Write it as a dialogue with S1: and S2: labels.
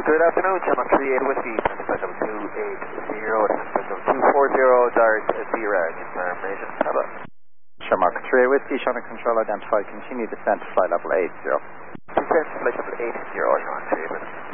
S1: good afternoon, Shamrock 38 Whiskey, flight level 280, flight level 240, Dart Zero, confirmation, hello.
S2: Shamrock 38 Whiskey, Shamrock Control identified, continue descent to flight level 80.
S1: Descent to flight level 80, you're on 3 minutes.